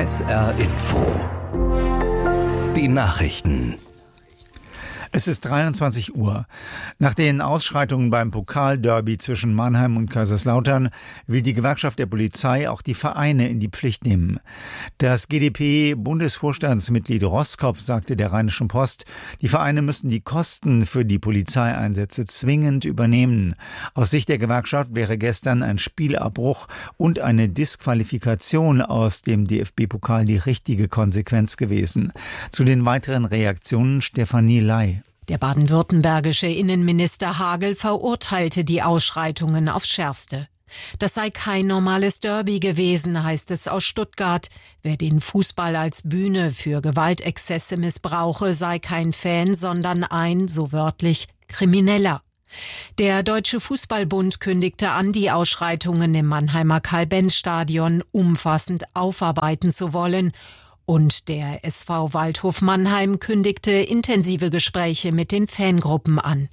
SR Info. Die Nachrichten. Es ist 23 Uhr. Nach den Ausschreitungen beim Pokalderby zwischen Mannheim und Kaiserslautern will die Gewerkschaft der Polizei auch die Vereine in die Pflicht nehmen. Das GdP-Bundesvorstandsmitglied Roskopf sagte der Rheinischen Post, die Vereine müssen die Kosten für die Polizeieinsätze zwingend übernehmen. Aus Sicht der Gewerkschaft wäre gestern ein Spielabbruch und eine Disqualifikation aus dem DFB-Pokal die richtige Konsequenz gewesen. Zu den weiteren Reaktionen Stefanie Ley. Der baden-württembergische Innenminister Hagel verurteilte die Ausschreitungen aufs Schärfste. Das sei kein normales Derby gewesen, heißt es aus Stuttgart. Wer den Fußball als Bühne für Gewaltexzesse missbrauche, sei kein Fan, sondern ein, so wörtlich, Krimineller. Der Deutsche Fußballbund kündigte an, die Ausschreitungen im Mannheimer Karl-Benz-Stadion umfassend aufarbeiten zu wollen. Und der SV Waldhof Mannheim kündigte intensive Gespräche mit den Fangruppen an.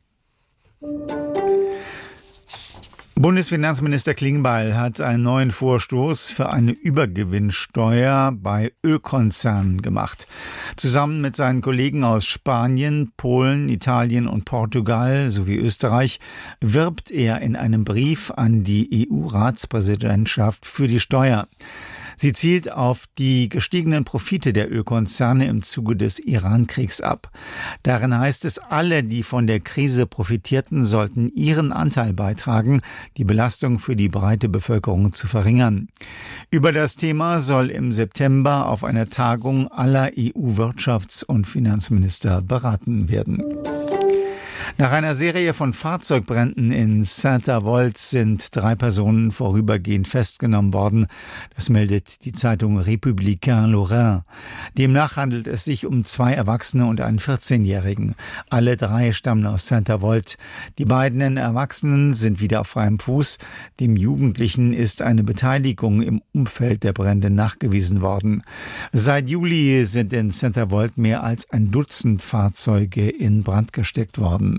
Bundesfinanzminister Klingbeil hat einen neuen Vorstoß für eine Übergewinnsteuer bei Ölkonzernen gemacht. Zusammen mit seinen Kollegen aus Spanien, Polen, Italien und Portugal sowie Österreich wirbt er in einem Brief an die EU-Ratspräsidentschaft für die Steuer. Sie zielt auf die gestiegenen Profite der Ölkonzerne im Zuge des Iran-Kriegs ab. Darin heißt es, alle, die von der Krise profitierten, sollten ihren Anteil beitragen, die Belastung für die breite Bevölkerung zu verringern. Über das Thema soll im September auf einer Tagung aller EU-Wirtschafts- und Finanzminister beraten werden. Nach einer Serie von Fahrzeugbränden in Saint-Avold sind 3 Personen vorübergehend festgenommen worden. Das meldet die Zeitung Républicain Lorrain. Demnach handelt es sich um 2 Erwachsene und einen 14-Jährigen. Alle 3 stammen aus Saint-Avold. Die beiden Erwachsenen sind wieder auf freiem Fuß. Dem Jugendlichen ist eine Beteiligung im Umfeld der Brände nachgewiesen worden. Seit Juli sind in Saint-Avold mehr als ein Dutzend Fahrzeuge in Brand gesteckt worden.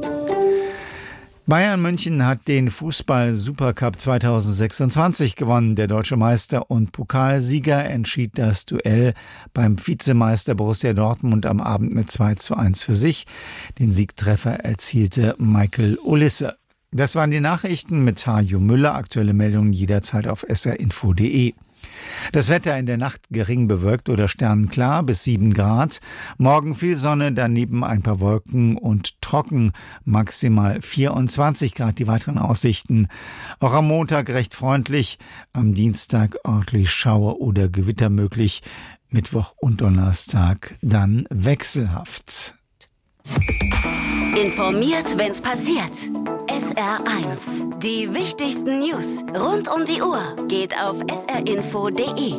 Bayern München hat den Fußball-Supercup 2026 gewonnen. Der deutsche Meister und Pokalsieger entschied das Duell beim Vizemeister Borussia Dortmund am Abend mit 2:1 für sich. Den Siegtreffer erzielte Michael Olisse. Das waren die Nachrichten mit Hajo Müller. Aktuelle Meldungen jederzeit auf srinfo.de. Das Wetter in der Nacht gering bewölkt oder sternenklar bis 7 Grad. Morgen viel Sonne, daneben ein paar Wolken und trocken, maximal 24 Grad die weiteren Aussichten. Auch am Montag recht freundlich, am Dienstag örtlich Schauer oder Gewitter möglich. Mittwoch und Donnerstag dann wechselhaft. Informiert, wenn's passiert. SR1. Die wichtigsten News rund um die Uhr geht auf srinfo.de.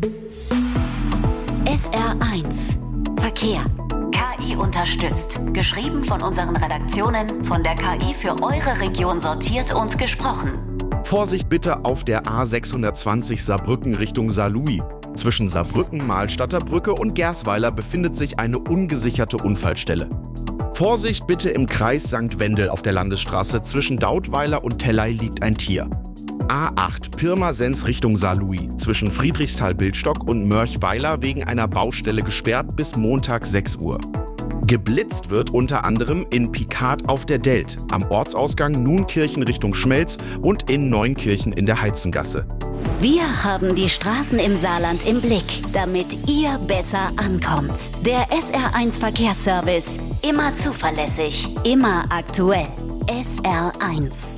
SR1. Verkehr. KI unterstützt. Geschrieben von unseren Redaktionen, von der KI für eure Region sortiert und gesprochen. Vorsicht bitte auf der A620 Saarbrücken Richtung Saarlouis. Zwischen Saarbrücken, Mahlstadter Brücke und Gersweiler befindet sich eine ungesicherte Unfallstelle. Vorsicht bitte im Kreis St. Wendel auf der Landesstraße. Zwischen Dautweiler und Telley liegt ein Tier. A8 Pirmasens Richtung Saarlouis. Zwischen Friedrichsthal-Bildstock und Mörchweiler wegen einer Baustelle gesperrt bis Montag 6 Uhr. Geblitzt wird unter anderem in Picard auf der Delt, am Ortsausgang Nunkirchen Richtung Schmelz und in Neunkirchen in der Heizengasse. Wir haben die Straßen im Saarland im Blick, damit ihr besser ankommt. Der SR1 Verkehrsservice. Immer zuverlässig, immer aktuell. SR1.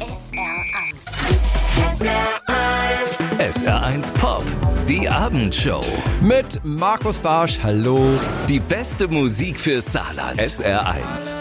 SR1. SR1 Pop. Die Abendshow. Mit Markus Barsch, hallo. Die beste Musik für Saarland. SR1.